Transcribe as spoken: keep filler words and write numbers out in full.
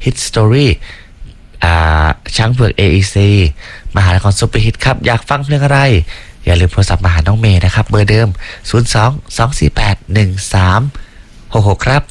Hit Story อ่าช้างเผือก เอ อี ซี มหานครซุปเปอร์ฮิตครับอยากฟังเพลงอะไรอย่าลืมโทรศัพท์มาหาน้องเมย์นะครับเบอร์เดิมศูนย์ สอง สอง สี่ แปด หนึ่ง สาม หก หกครับ